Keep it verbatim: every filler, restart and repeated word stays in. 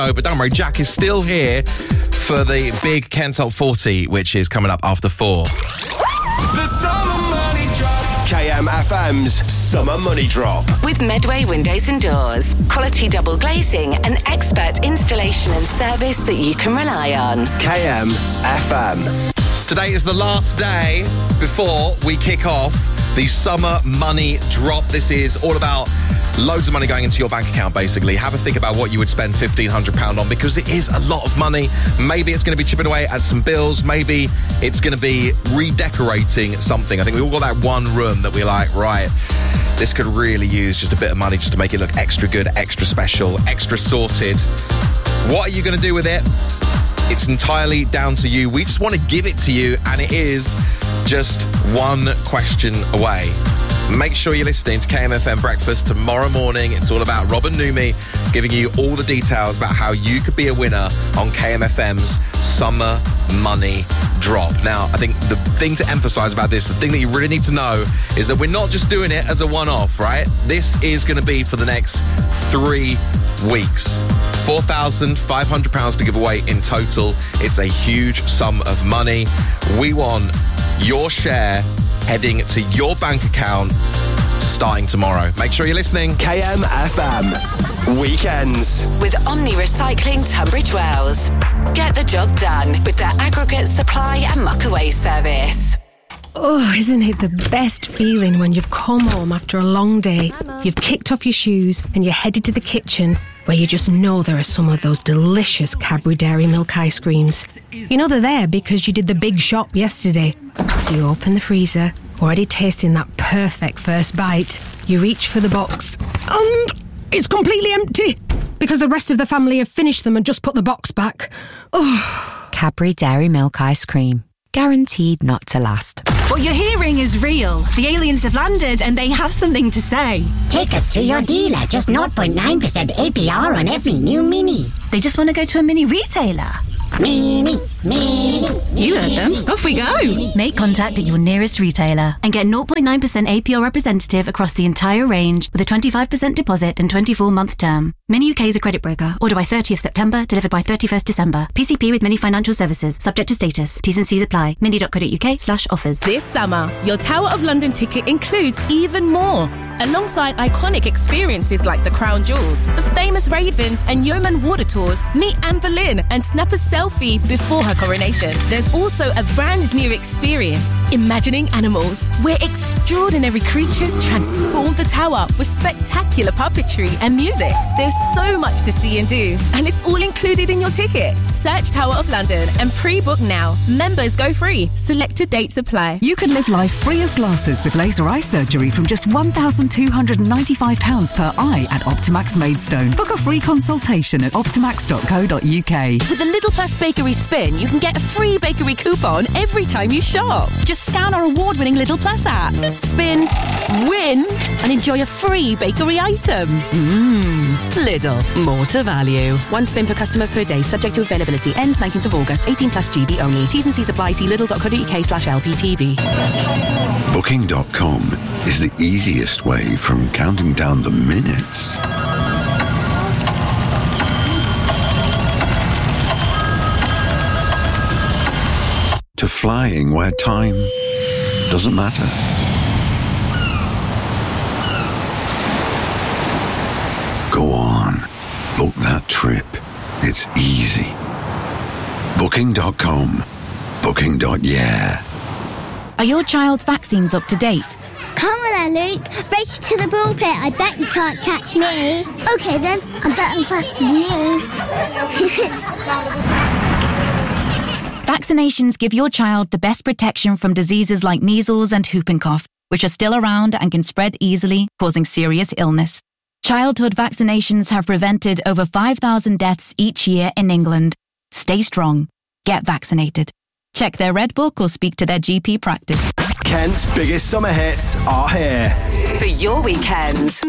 Oh, but don't worry, Jack is still here for the big Ken Top forty, which is coming up after four. The Summer Money Drop. K M F M's Summer Money Drop. With Medway Windows and Doors. Quality double glazing and expert installation and service that you can rely on. K M F M. Today is the last day before we kick off the Summer Money Drop. This is all about loads of money going into your bank account, basically. Have a think about what you would spend fifteen hundred pounds on, because it is a lot of money. Maybe it's going to be chipping away at some bills. Maybe it's going to be redecorating something. I think we all got that one room that we're like, right, this could really use just a bit of money just to make it look extra good, extra special, extra sorted. What are you going to do with it? It's entirely down to you. We just want to give it to you, and it is just one question away. Make sure you're listening to K M F M Breakfast tomorrow morning. It's all about Robin Numi giving you all the details about how you could be a winner on K M F M's Summer Money Drop. Now, I think the thing to emphasise about this, the thing that you really need to know, is that we're not just doing it as a one-off, right? This is going to be for the next three weeks. four thousand five hundred pounds to give away in total. It's a huge sum of money. We want your share heading to your bank account starting tomorrow. Make sure you're listening. K M F M Weekends. With Omni Recycling Tunbridge Wells. Get the job done with their aggregate supply and muck away service. Oh, isn't it the best feeling when you've come home after a long day, you've kicked off your shoes and you're headed to the kitchen where you just know there are some of those delicious Cadbury Dairy Milk ice creams. You know they're there because you did the big shop yesterday. So you open the freezer, already tasting that perfect first bite. You reach for the box and it's completely empty because the rest of the family have finished them and just put the box back. Oh. Cadbury Dairy Milk ice cream. Guaranteed not to last. What you're hearing is real. The aliens have landed and they have something to say. Take us to your dealer. Just zero point nine percent A P R on every new Mini. They just want to go to a mini retailer. Mini, mini, You heard them. Off we go. Make contact at your nearest retailer and get zero point nine percent A P R representative across the entire range with a twenty-five percent deposit and twenty-four month term. Mini U K is a credit broker. Order by thirtieth September, delivered by thirty-first December. P C P with Mini Financial Services. Subject to status. T's and C's apply. mini.co.uk slash offers. This summer, your Tower of London ticket includes even more. Alongside iconic experiences like the Crown Jewels, the famous Ravens and Yeoman Water Tours, meet Anne Boleyn and snap a selfie before her coronation. There's also a brand new experience, Imagining Animals, where extraordinary creatures transform the tower with spectacular puppetry and music. There's so much to see and do, and it's all included in your ticket. Search Tower of London and pre-book now. Members go free. Selected dates apply. You can live life free of glasses with laser eye surgery from just one thousand two hundred ninety-five pounds per eye at Optimax Maidstone. Book a free consultation at optimax dot co dot uk. With a Little Plus Bakery Spin, you can get a free bakery coupon every time you shop. Just scan our award-winning Little Plus app, spin, win, and enjoy a free bakery item. Mmm. Lidl. More to value. One spin per customer per day, subject to availability. Ends nineteenth of August. eighteen plus G B only. T's and C's apply. See lidl dot co dot uk slash L P T V. Booking dot com is the easiest way from counting down the minutes to flying where time doesn't matter. Go on, book that trip. It's easy. Booking dot com. Booking. Yeah. Are your child's vaccines up to date? Come on then, Luke. Race to the pulpit. I bet you can't catch me. Okay then, I'm better faster than you. Vaccinations give your child the best protection from diseases like measles and whooping cough, which are still around and can spread easily, causing serious illness. Childhood vaccinations have prevented over five thousand deaths each year in England. Stay strong. Get vaccinated. Check their Red Book or speak to their G P practice. Kent's biggest summer hits are here. For your weekend.